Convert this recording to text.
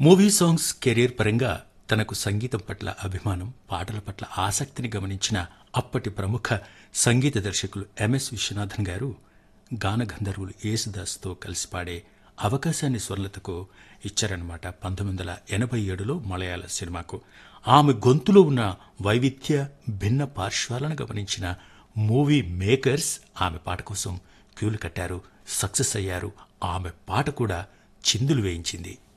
Movie songs career పరంగా తనకు సంగీతం పట్ల అభిమానం, పాటల పట్ల ఆసక్తిని గమనించిన అప్పటి ప్రముఖ సంగీత దర్శకులు ఎంఎస్ విశ్వనాథన్ గారు గాన గంధర్వులు యేసుదాస్తో కలిసి పాడే అవకాశాన్ని స్వర్లతకు ఇచ్చారన్నమాట 1987లో మలయాళ సినిమాకు. ఆమె గొంతులో ఉన్న వైవిధ్య భిన్న పార్శ్వాలను గమనించిన మూవీ మేకర్స్ ఆమె పాట కోసం క్యూలు కట్టారు, సక్సెస్ అయ్యారు. ఆమె పాట కూడా చిందులు వేయించింది.